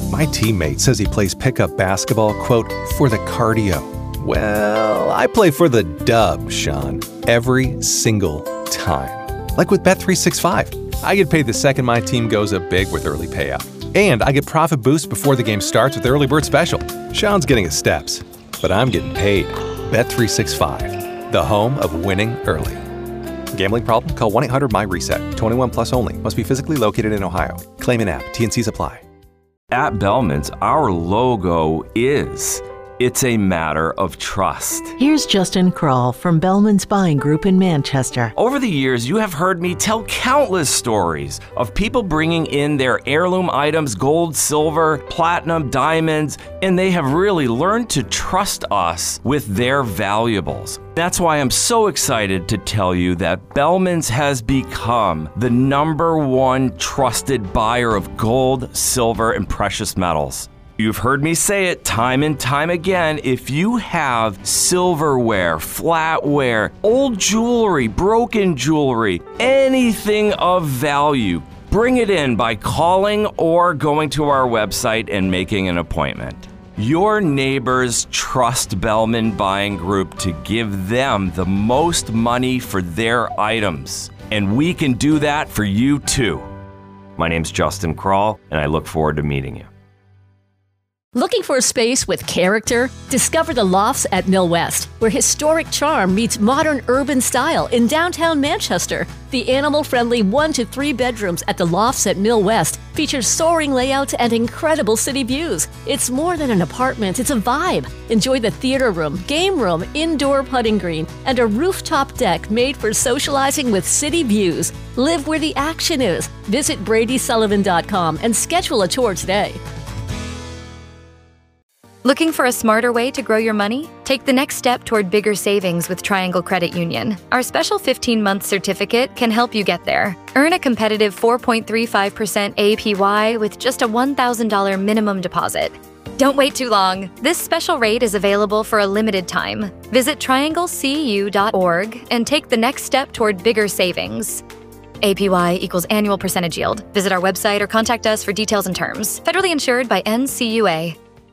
My teammate says he plays pickup basketball, quote, for the cardio. Well, I play for the dub, Sean, every single time. Like with Bet365. I get paid the second my team goes up big with early payout. And I get profit boost before the game starts with the early bird special. Sean's getting his steps, but I'm getting paid. Bet365, the home of winning early. Gambling problem? Call 1-800-MY-RESET. 21 plus only. Must be physically located in Ohio. Claim an app. T&Cs apply. At Bellman's, our logo is, it's a matter of trust. Here's Justin Kroll from Bellman's Buying Group in Manchester. Over the years, you have heard me tell countless stories of people bringing in their heirloom items, gold, silver, platinum, diamonds, and they have really learned to trust us with their valuables. That's why I'm so excited to tell you that Bellman's has become the #1 trusted buyer of gold, silver, and precious metals. You've heard me say it time and time again. If you have silverware, flatware, old jewelry, broken jewelry, anything of value, bring it in by calling or going to our website and making an appointment. Your neighbors trust Bellman Buying Group to give them the most money for their items, and we can do that for you too. My name's Justin Kroll, and I look forward to meeting you. Looking for a space with character? Discover the Lofts at Mill West, where historic charm meets modern urban style in downtown Manchester. The animal-friendly 1 to 3 bedrooms at the Lofts at Mill West feature soaring layouts and incredible city views. It's more than an apartment, it's a vibe. Enjoy the theater room, game room, indoor putting green, and a rooftop deck made for socializing with city views. Live where the action is. Visit BradySullivan.com and schedule a tour today. Looking for a smarter way to grow your money? Take the next step toward bigger savings with Triangle Credit Union. Our special 15-month certificate can help you get there. Earn a competitive 4.35% APY with just a $1,000 minimum deposit. Don't wait too long. This special rate is available for a limited time. Visit trianglecu.org and take the next step toward bigger savings. APY equals annual percentage yield. Visit our website or contact us for details and terms. Federally insured by NCUA.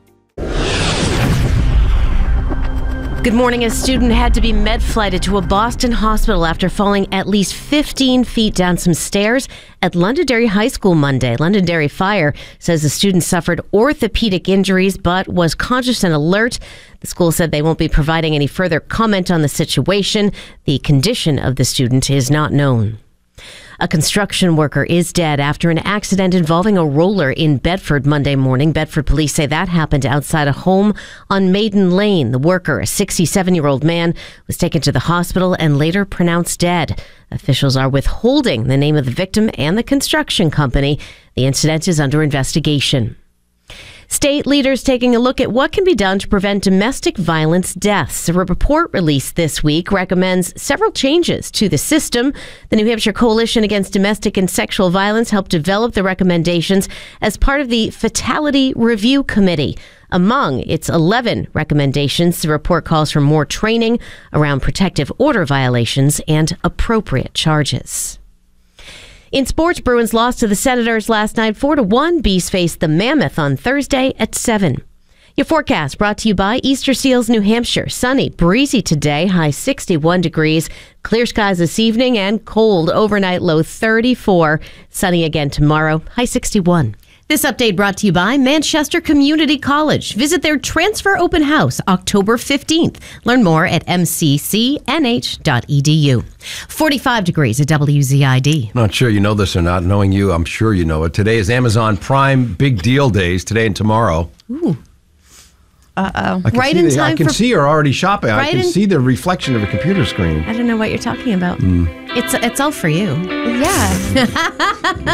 Good morning. A student had to be med-flighted to a Boston hospital after falling at least 15 feet down some stairs at Londonderry High School Monday. Londonderry Fire says the student suffered orthopedic injuries but was conscious and alert. The school said they won't be providing any further comment on the situation. The condition of the student is not known. A construction worker is dead after an accident involving a roller in Bedford Monday morning. Bedford police say that happened outside a home on Maiden Lane. The worker, a 67-year-old man, was taken to the hospital and later pronounced dead. Officials are withholding the name of the victim and the construction company. The incident is under investigation. State leaders taking a look at what can be done to prevent domestic violence deaths. A report released this week recommends several changes to the system. The New Hampshire Coalition Against Domestic and Sexual Violence helped develop the recommendations as part of the Fatality Review Committee. Among its 11 recommendations, the report calls for more training around protective order violations and appropriate charges. In sports, Bruins lost to the Senators last night 4-1. Bees face the Mammoth on Thursday at 7. Your forecast brought to you by Easter Seals, New Hampshire. Sunny, breezy today, high 61 degrees. Clear skies this evening and cold overnight, low 34. Sunny again tomorrow, high 61. This update brought to you by Manchester Community College. Visit their transfer open house October 15th. Learn more at mccnh.edu. 45 degrees at WZID. Not sure you know this or not. Knowing you, I'm sure you know it. Today is Amazon Prime Big Deal Days, today and tomorrow. Ooh. Uh-oh. Right in time I can see her already shopping. I can see the reflection of a computer screen. I don't know what you're talking about. It's all for you. Yeah.